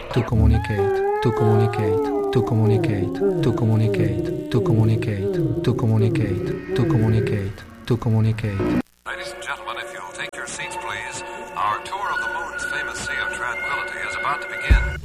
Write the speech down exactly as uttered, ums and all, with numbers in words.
to communicate, to communicate, to communicate, to communicate, to communicate, to communicate, to communicate, to communicate. Ladies and gentlemen, if you'll take your seats, please, our tour of the moon's famous Sea of Tranquility is about to begin.